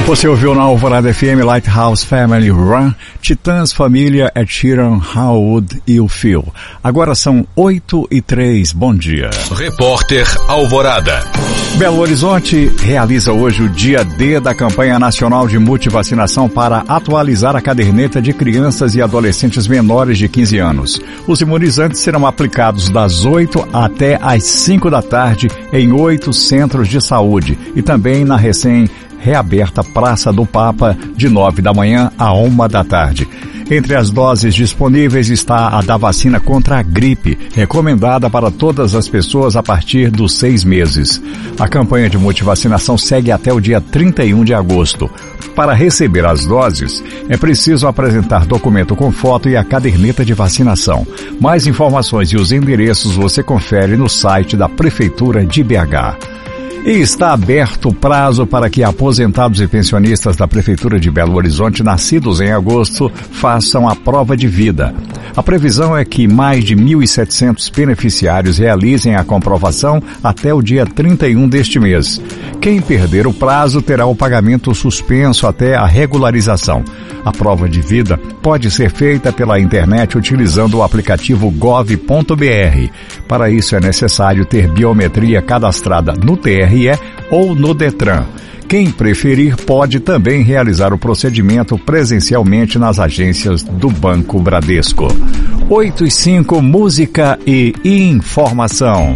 Você ouviu na Alvorada FM Lighthouse Family Run, Titãs, Família, Ed Sheeran, How Would You Feel? Agora são 8h03, bom dia. Repórter Alvorada. Belo Horizonte realiza hoje o dia D da campanha nacional de multivacinação para atualizar a caderneta de crianças e adolescentes menores de 15 anos. Os imunizantes serão aplicados das 8 até às 5 da tarde em 8 centros de saúde e também na reaberta Praça do Papa, de 9 da manhã a 1 da tarde. Entre as doses disponíveis está a da vacina contra a gripe, recomendada para todas as pessoas a partir dos 6 meses. A campanha de multivacinação segue até o dia 31 de agosto. Para receber as doses, é preciso apresentar documento com foto e a caderneta de vacinação. Mais informações e os endereços você confere no site da Prefeitura de BH. E está aberto o prazo para que aposentados e pensionistas da Prefeitura de Belo Horizonte, nascidos em agosto, façam a prova de vida. A previsão é que mais de 1.700 beneficiários realizem a comprovação até o dia 31 deste mês. Quem perder o prazo terá o pagamento suspenso até a regularização. A prova de vida pode ser feita pela internet utilizando o aplicativo gov.br. Para isso é necessário ter biometria cadastrada no TRE ou no Detran. Quem preferir pode também realizar o procedimento presencialmente nas agências do Banco Bradesco. 8h05, música e informação.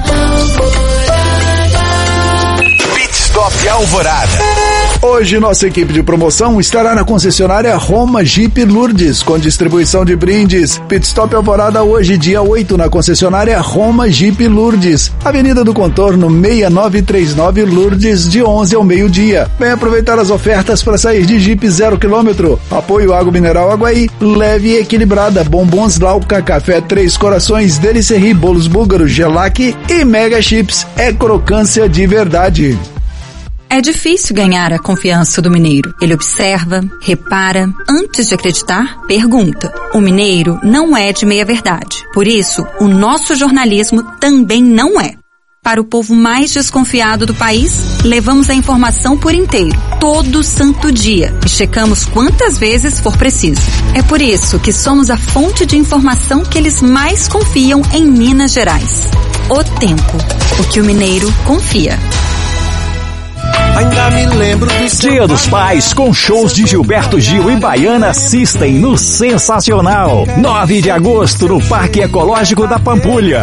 Pit Stop Alvorada. Hoje nossa equipe de promoção estará na concessionária Roma Jeep Lourdes, com distribuição de brindes. Pit Stop Alvorada hoje, dia 8, na concessionária Roma Jeep Lourdes, Avenida do Contorno 6939 Lourdes, de 11 ao meio-dia. Vem aproveitar as ofertas para sair de Jeep 0 km. Apoio Água Mineral Aguaí, leve e equilibrada, bombons Lauca, café Três Corações, Delicerri, bolos búlgaros, Gelac e Mega Chips. É crocância de verdade. É difícil ganhar a confiança do mineiro. Ele observa, repara, antes de acreditar, pergunta. O mineiro não é de meia-verdade. Por isso, o nosso jornalismo também não é. Para o povo mais desconfiado do país, levamos a informação por inteiro, todo santo dia, e checamos quantas vezes for preciso. É por isso que somos a fonte de informação que eles mais confiam em Minas Gerais. O Tempo, o que o mineiro confia. Ainda me lembro do Dia dos Pais com shows de Gilberto Gil e Baiana System no Sensacional. 9 de agosto no Parque Ecológico da Pampulha.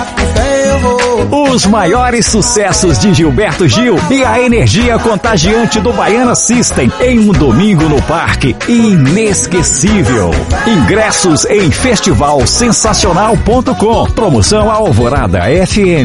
Os maiores sucessos de Gilberto Gil e a energia contagiante do Baiana System em um domingo no parque inesquecível. Ingressos em festivalsensacional.com. Promoção Alvorada FM.